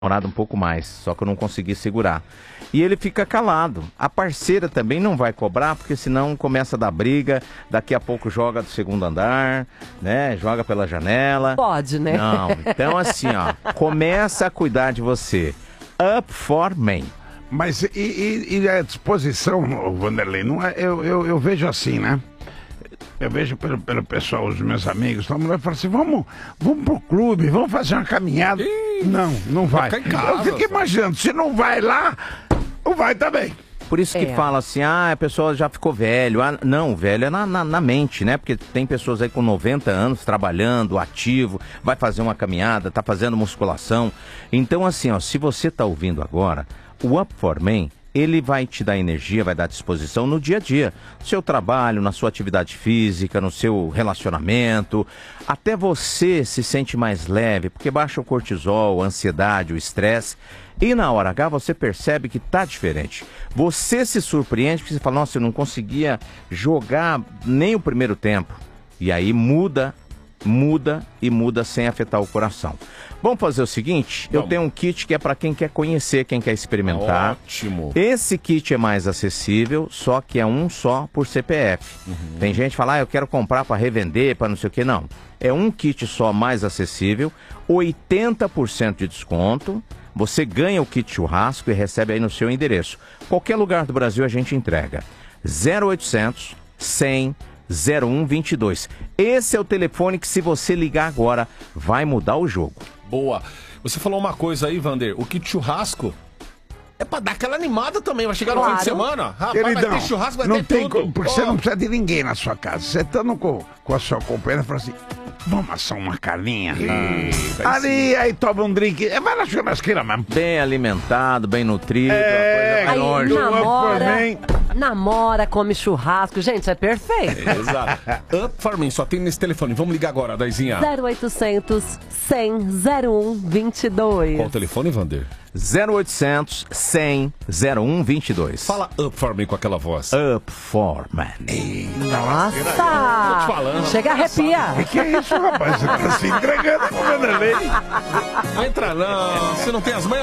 namorada um pouco mais, só que eu não consegui segurar. E ele fica calado. A parceira também não vai cobrar, porque senão começa a dar briga, daqui a pouco joga do segundo andar, né? Joga pela janela. Pode, né? Não, então assim, ó, começa a cuidar de você. Up for men. Mas e a disposição, Vanderlei, não é, eu vejo assim, né? Eu vejo pelo pessoal, os meus amigos, a mulher fala assim, vamos pro clube, vamos fazer uma caminhada. Não vai. Eu fico imaginando, se não vai lá, não vai também. Por isso que fala assim, a pessoa já ficou velho. Ah, não, velho é na mente, né? Porque tem pessoas aí com 90 anos trabalhando, ativo, vai fazer uma caminhada, tá fazendo musculação. Então assim, ó, se você tá ouvindo agora, o Up for Men, ele vai te dar energia, vai dar disposição no dia a dia. No seu trabalho, na sua atividade física, no seu relacionamento. Até você se sente mais leve, porque baixa o cortisol, a ansiedade, o estresse. E na hora H você percebe que tá diferente. Você se surpreende, porque você fala, nossa, eu não conseguia jogar nem o primeiro tempo. E aí muda sem afetar o coração. Vamos fazer o seguinte, eu tenho um kit que é para quem quer conhecer, quem quer experimentar. Ótimo. Esse kit é mais acessível, só que é um só por CPF. Tem gente que fala, eu quero comprar para revender, para não sei o que, não. É um kit só mais acessível, 80% de desconto. Você ganha o kit churrasco e recebe aí no seu endereço. Qualquer lugar do Brasil a gente entrega. 0800 100 0122. Esse é o telefone que, se você ligar agora, vai mudar o jogo. Boa. Você falou uma coisa aí, Vander. O kit churrasco é pra dar aquela animada também. Vai chegar no fim de semana. Rapaz, Queridão, vai ter churrasco, vai não ter tem tudo. porque você não precisa de ninguém na sua casa. Você estando com a sua companheira, fala assim, vamos assar uma carninha? Aí toma um drink. Vai na churrasqueira mesmo. Bem alimentado, bem nutrido. Aí longe. namora, come churrasco. Gente, é perfeito. Exato. Up for Men, só tem nesse telefone. Vamos ligar agora, Daizinha. 0800 100 0122. Qual o telefone, Vander? 0800 100 0122. Fala Up for Men com aquela voz. Up for Men. Nossa! Tô te falando. Chega a arrepiar. Que é isso, rapaz? Você tá se entregando pro Vanderlei. Não entra não. Você não tem as manhas.